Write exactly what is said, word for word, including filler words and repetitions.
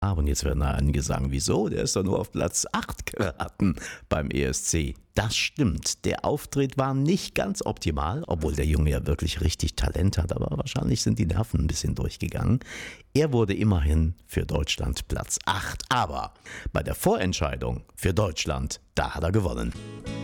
Aber und jetzt werden einige sagen, wieso? Der ist doch nur auf Platz acht geraten beim E S C. Das stimmt. Der Auftritt war nicht ganz optimal, obwohl der Junge ja wirklich richtig Talent hat, aber wahrscheinlich sind die Nerven ein bisschen durchgegangen. Er wurde immerhin für Deutschland Platz acht, aber bei der Vorentscheidung für Deutschland, da hat er gewonnen.